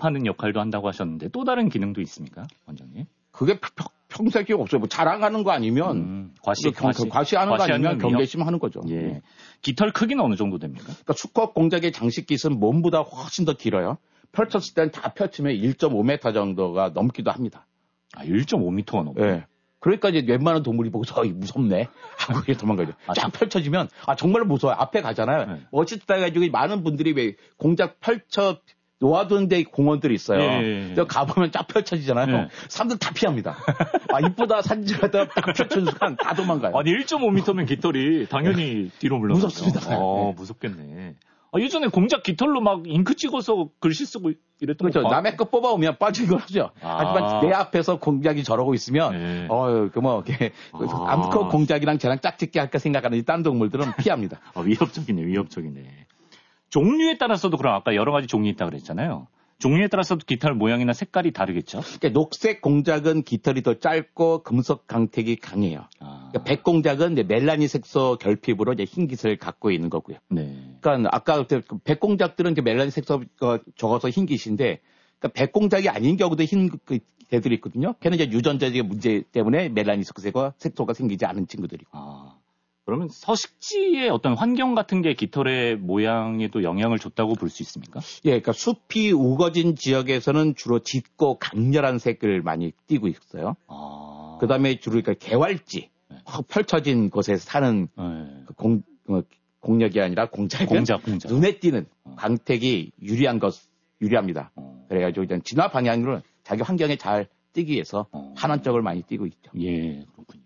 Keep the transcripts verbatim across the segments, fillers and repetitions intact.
위협하는 역할도 한다고 하셨는데 또 다른 기능도 있습니까, 원장님? 그게 평, 평색이 없어요. 뭐 자랑하는 거 아니면 음, 과시, 과시, 과시하는 거 아니면 경계심하는 거죠. 예. 네. 깃털 크기는 어느 정도 됩니까? 그러니까 수컷 공작의 장식깃은 몸보다 훨씬 더 길어요. 펼쳤을 때는 다 펼치면 일 점 오 미터 정도가 넘기도 합니다. 아, 일 점 오 미터가 넘어요? 네. 그러니까 이제 웬만한 동물이 보고서 어, 무섭네 하고 이렇게 도망가죠. 아, 쫙 펼쳐지면 아 정말로 무서워요. 앞에 가잖아요. 네. 어쨌든 해가지고 많은 분들이 왜 공작 펼쳐 놓아둔 데 공원들이 있어요. 예, 예. 가보면 쫙 펼쳐지잖아요. 예. 사람들 다 피합니다. 아, 이쁘다 사진 찍었다가 딱 펼쳐진 순간 다 도망가요. 아니, 일 점 오 미터면 깃털이 당연히 뒤로 물러가죠. 무섭습니다. 어, 네. 무섭겠네. 아, 예전에 공작 깃털로 막 잉크 찍어서 글씨 쓰고 이랬던 그렇죠. 거 남의 거 뽑아오면 빠진 걸 하죠. 아. 하지만 내 앞에서 공작이 저러고 있으면, 네. 어, 그 뭐, 아. 암컷 공작이랑 저랑 짝짓기 할까 생각하는 이 딴 동물들은 피합니다. 아, 위협적이네, 위협적이네. 종류에 따라서도 그럼 아까 여러 가지 종이 있다고 그랬잖아요. 종류에 따라서도 깃털 모양이나 색깔이 다르겠죠? 그러니까 녹색 공작은 깃털이 더 짧고 금속 강택이 강해요. 아. 그러니까 백 공작은 멜라닌 색소 결핍으로 이제 흰 깃을 갖고 있는 거고요. 네. 그러니까 아까 백 공작들은 멜라닌 색소가 적어서 흰 깃인데, 그러니까 백 공작이 아닌 경우도 흰 개들이 있거든요. 걔는 이제 유전자적인 문제 때문에 멜라닌 색소가 색소가 생기지 않은 친구들이고. 아. 그러면 서식지의 어떤 환경 같은 게 깃털의 모양에도 영향을 줬다고 볼 수 있습니까? 예, 그러니까 숲이 우거진 지역에서는 주로 짙고 강렬한 색을 많이 띠고 있어요. 아... 그 다음에 주로 그러니까 개활지, 네. 확 펼쳐진 곳에 사는 네. 공, 어, 공력이 아니라 공작은 공작, 공작. 눈에 띄는 어. 광택이 유리한 것, 유리합니다. 어. 그래가지고 일단 진화 방향으로 자기 환경에 잘 띄기 위해서 어. 환원 쪽을 많이 띄고 있죠. 예, 그렇군요.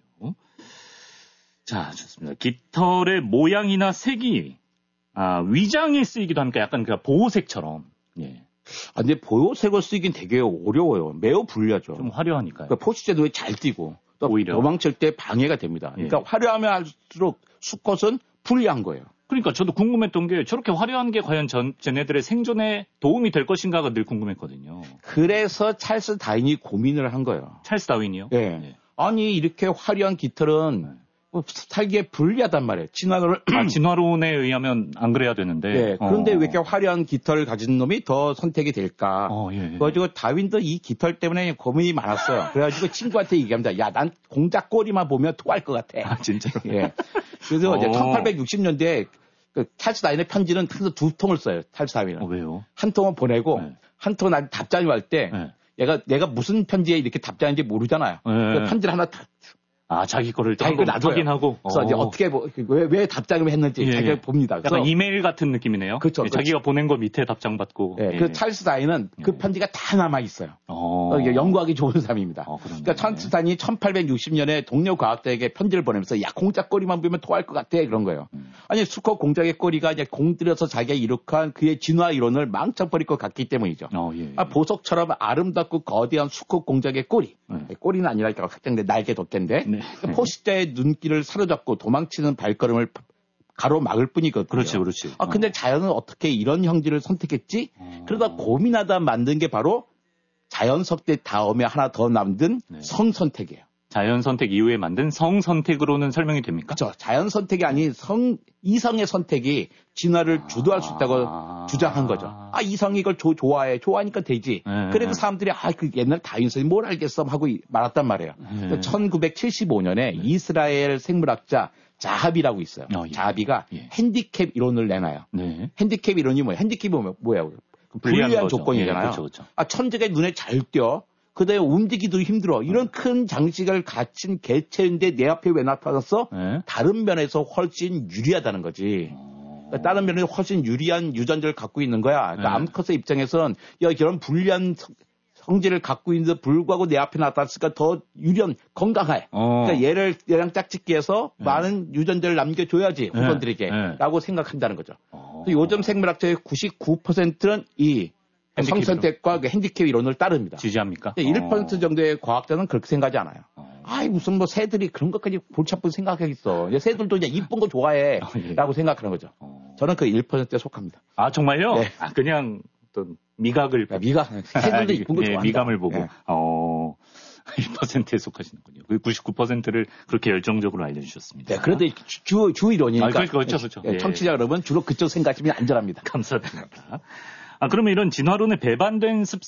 자, 좋습니다. 깃털의 모양이나 색이, 아, 위장에 쓰이기도 합니까? 약간 그 보호색처럼. 예. 아, 근데 보호색을 쓰긴 되게 어려워요. 매우 불리하죠. 좀 화려하니까요. 그러니까 포식자 눈에 잘 띄고, 또 오히려 도망칠 때 방해가 됩니다. 그러니까 예. 화려하면 할수록 수컷은 불리한 거예요. 그러니까 저도 궁금했던 게 저렇게 화려한 게 과연 전, 쟤네들의 생존에 도움이 될 것인가가 늘 궁금했거든요. 그래서 찰스 다윈이 고민을 한 거예요. 찰스 다윈이요? 예. 예. 아니, 이렇게 화려한 깃털은 네. 살기에 불리하단 말이에요. 진화를 아, 진화론에 의하면 안 그래야 되는데. 네, 그런데 어. 왜 이렇게 화려한 깃털을 가진 놈이 더 선택이 될까? 어, 예, 예. 그래가지고 다윈도 이 깃털 때문에 고민이 많았어요. 그래가지고 친구한테 얘기합니다. 야, 난 공작 꼬리만 보면 토할 것 같아. 아, 진짜로? 예. 그래서 이제 천팔백육십 년대에 그 찰스 다윈의 편지는 항상 두 통을 써요. 찰스 다윈은. 어, 왜요? 한 통은 보내고 네. 한 통은 난 답장이 할 때 네. 얘가 내가 무슨 편지에 이렇게 답장인지 모르잖아요. 네. 그 편지를 하나 다 아, 자기 거를 자기 걸 확인하고. 그래서 어. 이제 어떻게, 뭐, 왜, 왜 답장을 했는지 예, 자기가 예. 봅니다. 약간 이메일 같은 느낌이네요. 그렇죠. 예, 자기가 보낸 거 밑에 답장 받고. 예, 예. 그 찰스 다윈은 예. 그 편지가 다 남아있어요. 어. 어, 연구하기 좋은 사람입니다. 어, 그러니까 찰스 다윈이 천팔백육십 년에 동료 과학자에게 편지를 보내면서 야, 공작 꼬리만 보면 토할 것 같아. 그런 거예요. 음. 아니, 수컷 공작의 꼬리가 이제 공들여서 자기가 이룩한 그의 진화 이론을 망쳐버릴 것 같기 때문이죠. 어, 예, 예. 아, 보석처럼 아름답고 거대한 수컷 공작의 꼬리. 예. 꼬리는 아니랄까 확장된 날개 덮개인데. 네. 포식자 눈길을 사로잡고 도망치는 발걸음을 가로막을 뿐이거든요. 그렇지, 그렇지. 아, 근데 어. 자연은 어떻게 이런 형질을 선택했지? 어. 그러다 고민하다 만든 게 바로 자연 선택 다음에 하나 더 남은 네. 성 선택이에요. 자연 선택 이후에 만든 성 선택으로는 설명이 됩니까? 그렇죠. 자연 선택이 아닌 성, 이성의 선택이 진화를 아. 주도할 수 있다고 주장한 거죠. 아, 이성이 이걸 조, 좋아해. 좋아하니까 되지. 네. 그래서 사람들이 아, 그 옛날 다윈성이 뭘 알겠어 하고 말았단 말이에요. 네. 천구백칠십오 년에 네. 이스라엘 생물학자 자하비라고 있어요. 어, 예. 자하비가 예. 핸디캡 이론을 내놔요. 네. 핸디캡 이론이 뭐예요? 핸디캡이 뭐예요? 불리한, 불리한 조건이잖아요. 예, 그렇죠, 그렇죠. 아, 천적의 눈에 잘 띄어. 그다음에 움직이기도 힘들어. 이런 큰 장식을 갖춘 개체인데 내 앞에 왜 나타났어? 네. 다른 면에서 훨씬 유리하다는 거지. 그러니까 다른 면에서 훨씬 유리한 유전자를 갖고 있는 거야. 그러니까 네. 암컷의 입장에선 야, 이런 불리한 성질을 갖고 있는데 불구하고 내 앞에 나타났으니까 더 유리한, 건강해. 어. 그러니까 얘를 얘랑 짝짓기해서 네. 많은 유전자를 남겨줘야지 후손들에게 네. 라고 생각한다는 거죠. 어. 요즘 생물학자의 구십구 퍼센트는 이 성선택과 그 핸디캡 이론을 따릅니다. 지지합니까? 일 퍼센트 정도의 과학자는 그렇게 생각하지 않아요. 어. 아이, 무슨 뭐 새들이 그런 것까지 골치 아프게 생각하겠어. 이제 새들도 이제 이쁜 거 좋아해. 어, 예. 라고 생각하는 거죠. 어. 저는 그 일 퍼센트에 속합니다. 아, 정말요? 네. 아, 그냥 어떤 미각을. 야, 미각. 새들도 이쁜 거 네, 좋아한다. 미감을 보고. 네. 어. 일 퍼센트에 속하시는군요. 그 구십구 퍼센트를 그렇게 열정적으로 알려주셨습니다. 네, 그래도 주, 주 이론이니까. 아, 그렇죠, 그렇죠. 네, 청취자 여러분, 주로 그쪽 생각하시면 안전합니다. 감사드립니다. 아, 그러면 이런 진화론에 배반된 습